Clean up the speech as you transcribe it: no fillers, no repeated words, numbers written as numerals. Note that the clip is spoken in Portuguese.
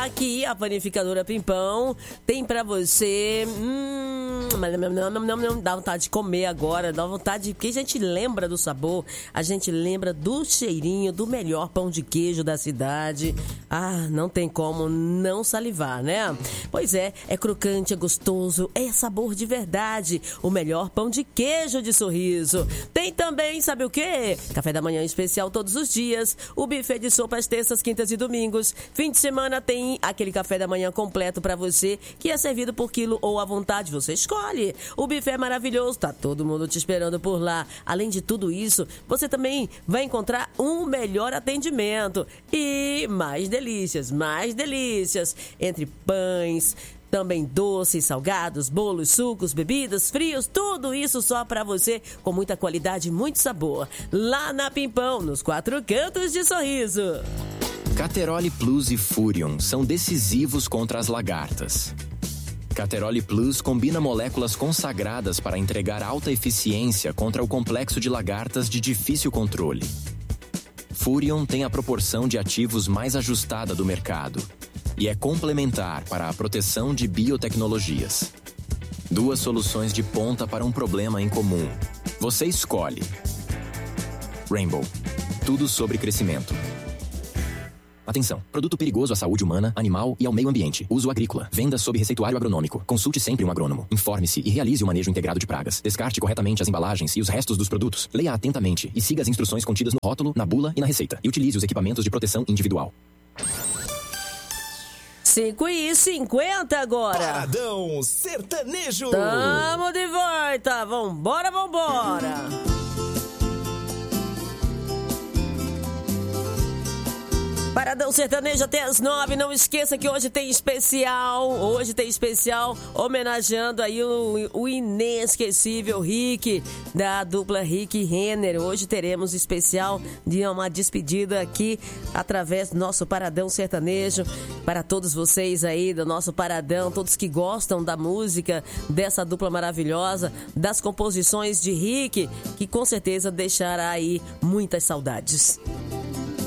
lembrar que a panificadora Pimpão tem pra você... dá vontade de comer agora, dá vontade de... Porque a gente lembra do sabor, a gente lembra do cheirinho, do melhor pão de queijo da cidade. Ah, não tem como não salivar, né? Pois é crocante, é gostoso, é sabor de verdade. O melhor pão de queijo de Sorriso. Tem também, sabe o quê? Café da manhã especial todos os dias. O buffet de sopas terças, quintas e domingos. Fim de semana tem aquele café da manhã completo pra você, que é servido por quilo ou à vontade. Você escolhe. O buffet é maravilhoso, tá todo mundo te esperando por lá. Além de tudo isso, você também vai encontrar um melhor atendimento. E mais delícias. Entre pães, também doces, salgados, bolos, sucos, bebidas, frios, tudo isso só pra você, com muita qualidade e muito sabor. Lá na Pimpão, nos 4 cantos de Sorriso. Cateroli Plus e Furion são decisivos contra as lagartas. Cateroli Plus combina moléculas consagradas para entregar alta eficiência contra o complexo de lagartas de difícil controle. Furion tem a proporção de ativos mais ajustada do mercado e é complementar para a proteção de biotecnologias. 2 soluções de ponta para um problema em comum. Você escolhe. Rainbow. Tudo sobre crescimento. Atenção! Produto perigoso à saúde humana, animal e ao meio ambiente. Uso agrícola. Venda sob receituário agronômico. Consulte sempre um agrônomo. Informe-se e realize o manejo integrado de pragas. Descarte corretamente as embalagens e os restos dos produtos. Leia atentamente e siga as instruções contidas no rótulo, na bula e na receita. E utilize os equipamentos de proteção individual. 5h50 agora. Paradão Sertanejo. Tamo de volta. Vambora. Paradão Sertanejo até as 9. Não esqueça que hoje tem especial. Homenageando aí o inesquecível Rick, da dupla Rick e Renner. Hoje teremos especial de uma despedida aqui através do nosso Paradão Sertanejo. Para todos vocês aí do nosso Paradão, todos que gostam da música dessa dupla maravilhosa, das composições de Rick, que com certeza deixará aí muitas saudades.